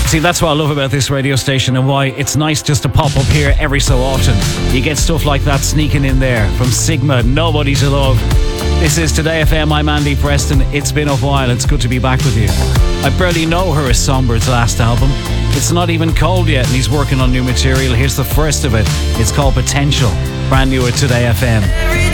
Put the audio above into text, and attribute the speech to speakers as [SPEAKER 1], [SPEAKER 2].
[SPEAKER 1] See, that's what I love about this radio station and why it's nice just to pop up here every so often. You get stuff like that sneaking in there from Sigma, Nobody to Love. This is Today FM. I'm Andy Preston. It's been a while. It's good to be back with you. I Barely Know Her is Songbird's last album. It's not even cold yet and he's working on new material. Here's the first of it. It's called Potential. Brand new at Today FM.